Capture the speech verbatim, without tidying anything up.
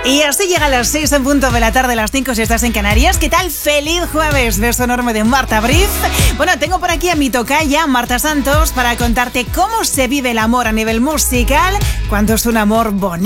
Y así llega a las seis en punto de la tarde, las cinco si estás en Canarias. ¿Qué tal? ¡Feliz jueves! Beso enorme de Marta Briz. Bueno, tengo por aquí a mi tocaya, Marta Santos, para contarte cómo se vive el amor a nivel musical, cuando es un amor bonito.